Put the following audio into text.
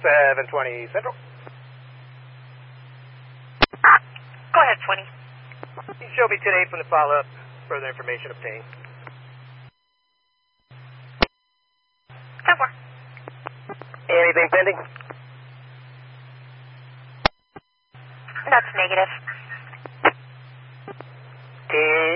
720 Central. Go ahead, 20. You show me today from the follow-up. Further information obtained. 10-4. Anything pending? That's negative. 10